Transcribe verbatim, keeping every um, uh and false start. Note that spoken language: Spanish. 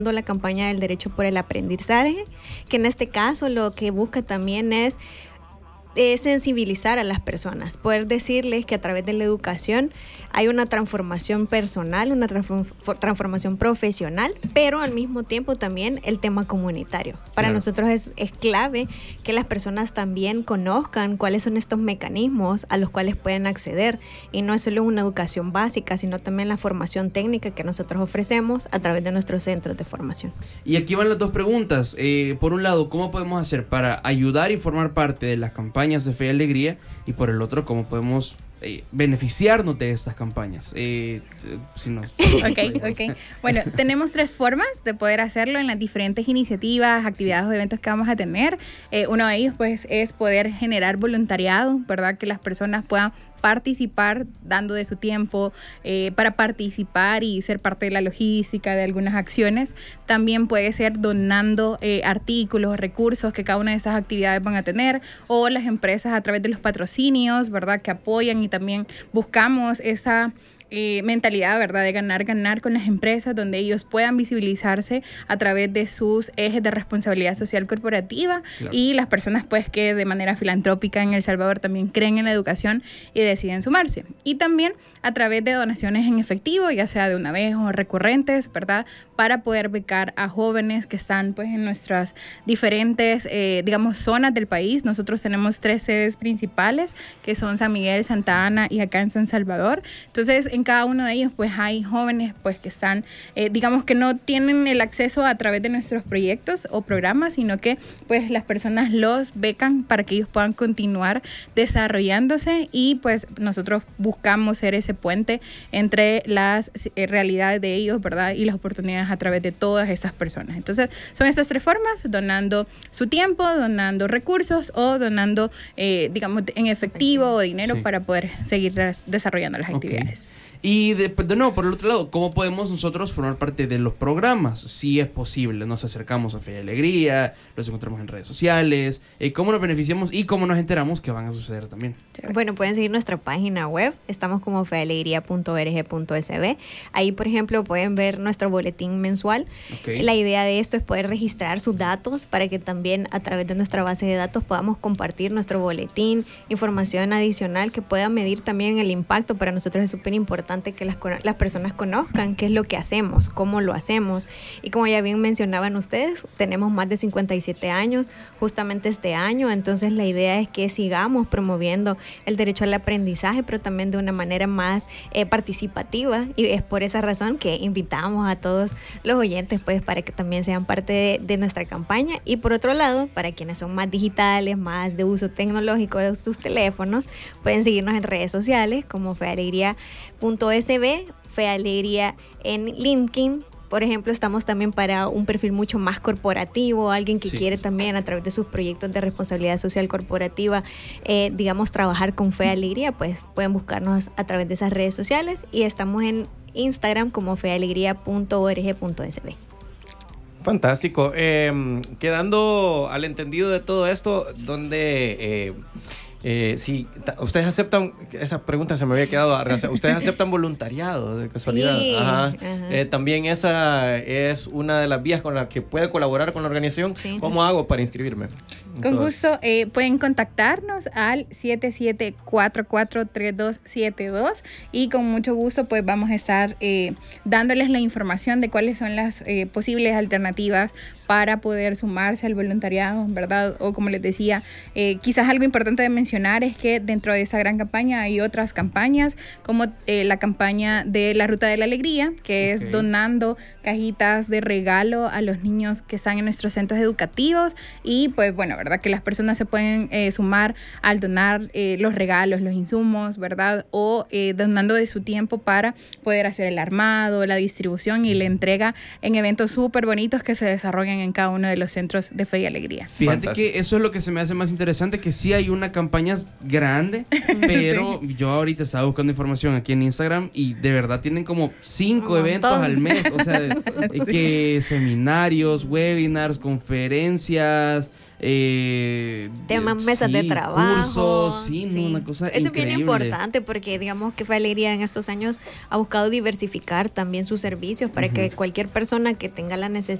la campaña del derecho por el aprendizaje, que en este caso lo que busca también es eh, sensibilizar a las personas, poder decirles que a través de la educación hay una transformación personal, una transform- transformación profesional, pero al mismo tiempo también el tema comunitario. Para claro. nosotros es, es clave que las personas también conozcan cuáles son estos mecanismos a los cuales pueden acceder, y no es solo una educación básica, sino también la formación técnica que nosotros ofrecemos a través de nuestros centros de formación. Y aquí van las dos preguntas. Eh, por un lado, ¿cómo podemos hacer para ayudar y formar parte de las campañas de Fe y Alegría? Y por el otro, ¿cómo podemos Eh, beneficiarnos de estas campañas? Eh, si nos... Ok, ok. Bueno, tenemos tres formas de poder hacerlo en las diferentes iniciativas, actividades sí. o eventos que vamos a tener. Eh, uno de ellos, pues, es poder generar voluntariado, ¿verdad? Que las personas puedan participar dando de su tiempo eh, para participar y ser parte de la logística de algunas acciones. También puede ser donando eh, artículos, recursos que cada una de esas actividades van a tener, o las empresas a través de los patrocinios, ¿verdad? Que apoyan, y también buscamos esa Eh, mentalidad, ¿verdad? De ganar, ganar con las empresas, donde ellos puedan visibilizarse a través de sus ejes de responsabilidad social corporativa, claro. y las personas pues que de manera filantrópica en El Salvador también creen en la educación y deciden sumarse. Y también a través de donaciones en efectivo, ya sea de una vez o recurrentes, ¿verdad? Para poder becar a jóvenes que están pues en nuestras diferentes, eh, digamos, zonas del país. Nosotros tenemos tres sedes principales, que son San Miguel, Santa Ana y acá en San Salvador. Entonces, en cada uno de ellos pues hay jóvenes pues que están, eh, digamos que no tienen el acceso a través de nuestros proyectos o programas, sino que pues las personas los becan para que ellos puedan continuar desarrollándose, y pues nosotros buscamos ser ese puente entre las eh, realidades de ellos, ¿verdad? Y las oportunidades a través de todas esas personas. Entonces son estas tres formas: donando su tiempo, donando recursos o donando eh, digamos en efectivo o dinero sí. para poder seguir desarrollando las okay. actividades. Y de, de nuevo, por el otro lado, ¿cómo podemos nosotros formar parte de los programas? Si es posible, nos acercamos a Fe y Alegría, los encontramos en redes sociales, eh, ¿cómo nos beneficiamos y cómo nos enteramos que van a suceder también? Bueno, pueden seguir nuestra página web, estamos como fe alegría punto org punto es be. Ahí, por ejemplo, pueden ver nuestro boletín mensual. Okay. La idea de esto es poder registrar sus datos para que también a través de nuestra base de datos podamos compartir nuestro boletín, información adicional que pueda medir también el impacto. Para nosotros es súper importante que las, las personas conozcan qué es lo que hacemos, cómo lo hacemos. Y como ya bien mencionaban ustedes, tenemos más de cincuenta y siete años justamente este año, entonces la idea es que sigamos promoviendo el derecho al aprendizaje, pero también de una manera más eh, participativa, y es por esa razón que invitamos a todos los oyentes pues para que también sean parte de, de nuestra campaña. Y por otro lado, para quienes son más digitales, más de uso tecnológico de sus teléfonos, pueden seguirnos en redes sociales como fe alegría punto es be, Fe Alegría en LinkedIn. Por ejemplo, estamos también para un perfil mucho más corporativo, alguien que sí. quiere también a través de sus proyectos de responsabilidad social corporativa, eh, digamos, trabajar con Fe Alegría, pues pueden buscarnos a través de esas redes sociales, y estamos en Instagram como fe alegría punto org punto es be. Fantástico. Eh, quedando al entendido de todo esto, ¿dónde... Eh, Eh, sí, ustedes aceptan, esa pregunta se me había quedado, ustedes aceptan voluntariado de casualidad. Sí, ajá. ajá. Eh, también esa es una de las vías con las que puede colaborar con la organización. Sí. ¿Cómo hago para inscribirme? Con gusto, eh, pueden contactarnos al siete siete cuatro cuatro tres dos siete dos, y con mucho gusto pues vamos a estar eh, dándoles la información de cuáles son las eh, posibles alternativas para poder sumarse al voluntariado, ¿verdad? O como les decía, eh, quizás algo importante de mencionar es que dentro de esa gran campaña hay otras campañas, como eh, la campaña de la Ruta de la Alegría, que okay. es donando cajitas de regalo a los niños que están en nuestros centros educativos, y pues bueno, ¿verdad? Que las personas se pueden eh, sumar al donar eh, los regalos, los insumos, ¿verdad? O eh, donando de su tiempo para poder hacer el armado, la distribución y la entrega en eventos súper bonitos que se desarrollan en cada uno de los centros de Fe y Alegría. Fíjate Fantástico. Que eso es lo que se me hace más interesante, que sí hay una campaña campañas grandes, pero sí. Yo ahorita estaba buscando información aquí en Instagram y de verdad tienen como cinco eventos al mes, o sea, sí. Que seminarios, webinars, conferencias, eh, temas, mesas sí, de trabajo, cursos, sí, sí. No, una cosa eso increíble. Es bien importante porque digamos que Fe Alegría en estos años ha buscado diversificar también sus servicios para uh-huh. que cualquier persona que tenga la necesidad